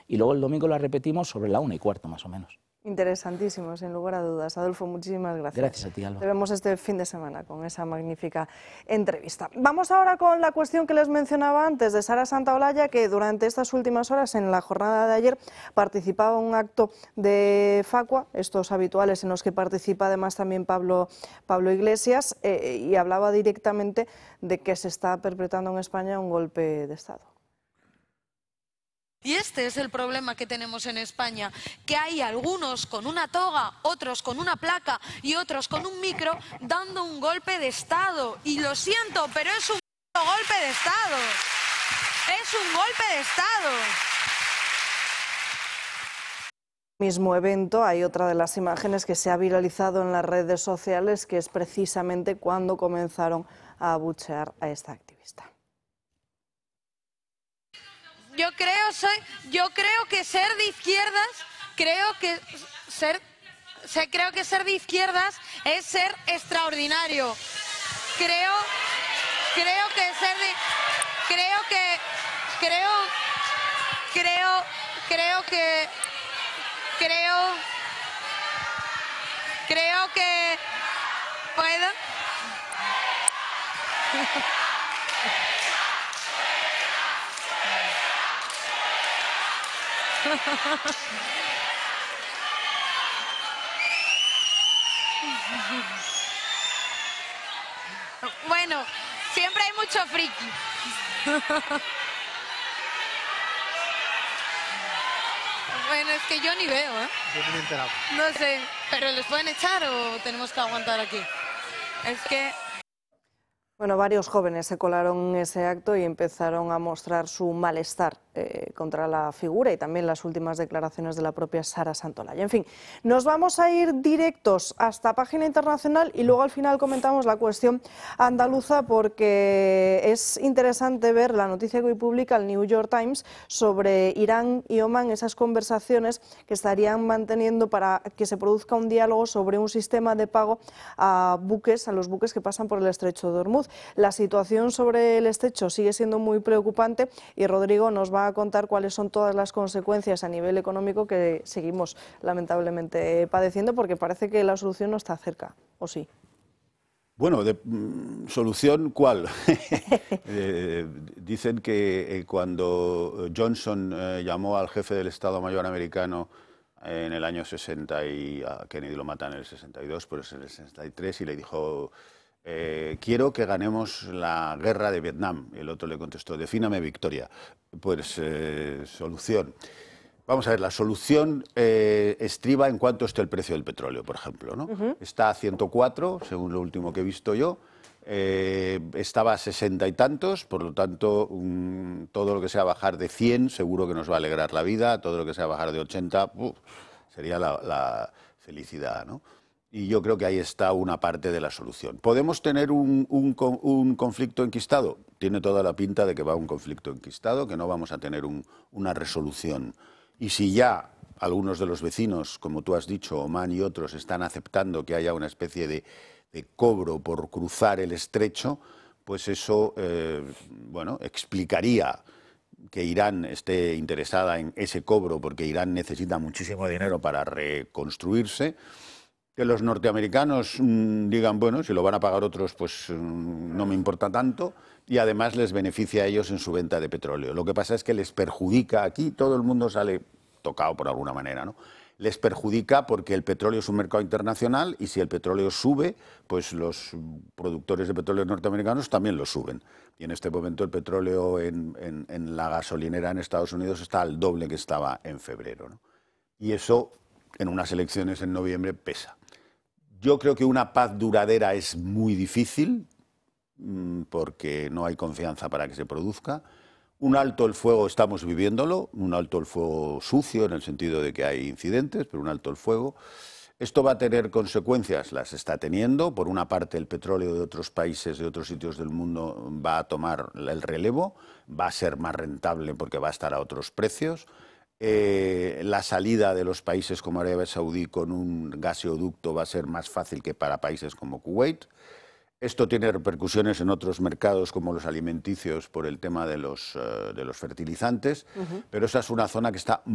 y luego el domingo la repetimos sobre la 1:15 más o menos. Interesantísimo, sin lugar a dudas. Adolfo, muchísimas gracias. Gracias a ti, Alba. Te vemos este fin de semana con esa magnífica entrevista. Vamos ahora con la cuestión que les mencionaba antes de Sara Santaolalla, que durante estas últimas horas, en la jornada de ayer, participaba en un acto de Facua, estos habituales en los que participa además también Pablo Iglesias, y hablaba directamente de que se está perpetrando en España un golpe de Estado. Y este es el problema que tenemos en España, que hay algunos con una toga, otros con una placa y otros con un micro dando un golpe de Estado. Y lo siento, pero es un golpe de Estado. Es un golpe de Estado. Mismo evento, hay otra de las imágenes que se ha viralizado en las redes sociales, que es precisamente cuando comenzaron a abuchear a esta activista. Yo creo que ser de izquierdas, creo que ser de izquierdas es ser extraordinario. Creo que puedo. Bueno, siempre hay mucho friki. Bueno, es que yo ni veo, ¿eh? Yo no me he enterado. No sé, pero ¿les pueden echar o tenemos que aguantar aquí? Es que... Bueno, varios jóvenes se colaron en ese acto y empezaron a mostrar su malestar contra la figura y también las últimas declaraciones de la propia Sara Santaolalla. En fin, nos vamos a ir directos hasta página internacional y luego al final comentamos la cuestión andaluza, porque es interesante ver la noticia que hoy publica el New York Times sobre Irán y Omán, esas conversaciones que estarían manteniendo para que se produzca un diálogo sobre un sistema de pago a los buques que pasan por el estrecho de Hormuz. La situación sobre el estrecho sigue siendo muy preocupante y Rodrigo nos va a contar cuáles son todas las consecuencias a nivel económico que seguimos lamentablemente padeciendo, porque parece que la solución no está cerca, ¿o sí? Bueno, ¿solución cuál? Dicen que cuando Johnson llamó al jefe del Estado Mayor americano en el año 60 y a Kennedy lo matan en el 62, pues en el 63, y le dijo... quiero que ganemos la guerra de Vietnam. El otro le contestó, defíname victoria. Pues solución. Vamos a ver, la solución estriba en cuánto esté el precio del petróleo, por ejemplo, ¿no? Está a 104, según lo último que he visto yo. Estaba a 60 y tantos, por lo tanto, todo lo que sea bajar de 100 seguro que nos va a alegrar la vida. Todo lo que sea bajar de 80 sería la felicidad, ¿no? Y yo creo que ahí está una parte de la solución. ¿Podemos tener un conflicto enquistado? Tiene toda la pinta de que va a un conflicto enquistado, que no vamos a tener una resolución. Y si ya algunos de los vecinos, como tú has dicho, Omán y otros, están aceptando que haya una especie de cobro por cruzar el estrecho, pues eso bueno, explicaría que Irán esté interesada en ese cobro, porque Irán necesita muchísimo dinero para reconstruirse. Que los norteamericanos digan, bueno, si lo van a pagar otros, pues no me importa tanto, y además les beneficia a ellos en su venta de petróleo. Lo que pasa es que les perjudica, aquí todo el mundo sale tocado por alguna manera, ¿no? Les perjudica porque el petróleo es un mercado internacional y si el petróleo sube, pues los productores de petróleo norteamericanos también lo suben. Y en este momento el petróleo en la gasolinera en Estados Unidos está al doble que estaba en febrero, ¿no? Y eso en unas elecciones en noviembre pesa. Yo creo que una paz duradera es muy difícil porque no hay confianza para que se produzca. Un alto el fuego estamos viviéndolo, un alto el fuego sucio en el sentido de que hay incidentes, pero un alto el fuego. Esto va a tener consecuencias, las está teniendo. Por una parte, el petróleo de otros países, de otros sitios del mundo va a tomar el relevo, va a ser más rentable porque va a estar a otros precios. La salida de los países como Arabia Saudí con un gaseoducto va a ser más fácil que para países como Kuwait. Esto tiene repercusiones en otros mercados como los alimenticios por el tema de los fertilizantes, pero esa es una zona que está